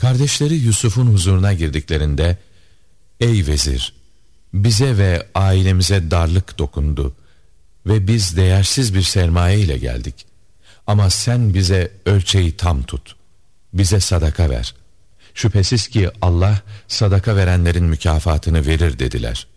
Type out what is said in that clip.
Kardeşleri Yusuf'un huzuruna girdiklerinde, "Ey vezir, bize ve ailemize darlık dokundu ve biz değersiz bir sermaye ile geldik. Ama sen bize ölçeği tam tut. Bize sadaka ver. Şüphesiz ki Allah sadaka verenlerin mükafatını verir" dediler.